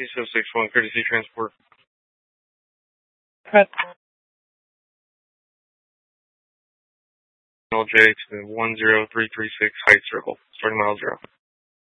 C-61, courtesy transport. Correct. LJ to 10336 Heights Circle, starting mile 0.